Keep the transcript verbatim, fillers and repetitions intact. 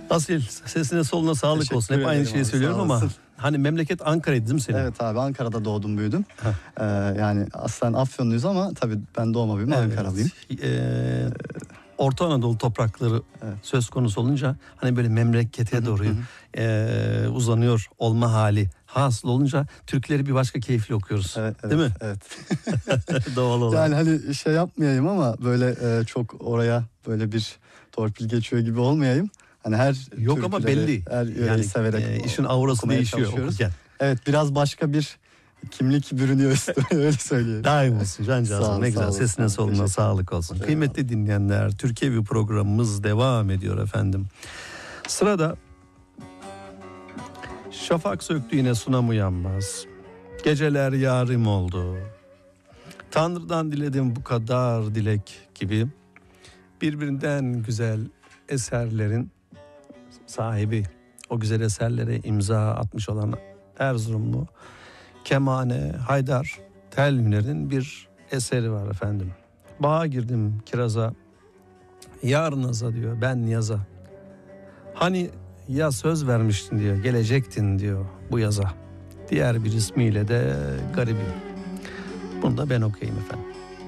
Asil, sesine soluna sağlık Teşekkür olsun. Hep aynı ederim şeyi abi, söylüyorum sağ ama olasın. hani memleket Ankara'ydı değil mi senin? Evet abi, Ankara'da doğdum büyüdüm. Ee, yani aslen Afyonluyuz ama tabii ben doğma büyüme Evet. Ankaralıyım. Ee, Orta Anadolu toprakları Evet. söz konusu olunca hani böyle memlekete doğru e, uzanıyor olma hali hasıl olunca Türkleri bir başka keyifli okuyoruz. Evet, evet, değil mi? Evet. Doğal olarak. Yani hani şey yapmayayım ama böyle e, çok oraya böyle bir torpil geçiyor gibi olmayayım. Hani her Yok ama türküleri, belli. her yöreyi Yani severek e, işin aurası okumaya değişiyor çalışıyoruz. okurken. Evet, biraz başka bir kimlik bürünüyor üstüme, öyle söyleyeyim. Daim olsun Sağ cancağızım, ol, ne sağ güzel, olasın sesine abi, soluna teşekkür sağlık olsun. ederim. Kıymetli dinleyenler, Türkiye'vi programımız devam ediyor efendim. Sırada şafak söktü yine sunam uyanmaz, geceler yarim oldu, Tanrı'dan diledim bu kadar dilek gibi birbirinden güzel eserlerin sahibi, o güzel eserlere imza atmış olan Erzurumlu Kemane Haydar Telhüner'in bir eseri var efendim. Bağa girdim kiraza, yarın aza diyor, ben yaza. Hani ya söz vermiştin diyor, gelecektin diyor bu yaza. Diğer bir ismiyle de garibim. Bunu da ben okuyayım efendim.